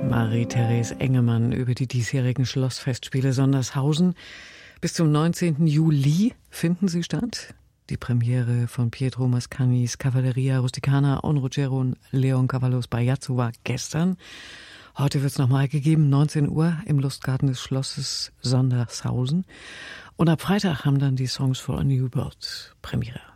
Marie-Therese Engemann über die diesjährigen Schlossfestspiele Sondershausen. Bis zum 19. Juli finden sie statt. Die Premiere von Pietro Mascagnis Cavalleria Rusticana on Ruggero und Leoncavallos Bajazzo war gestern. Heute wird es nochmal gegeben, 19 Uhr im Lustgarten des Schlosses Sondershausen. Und ab Freitag haben dann die Songs for a New World Premiere.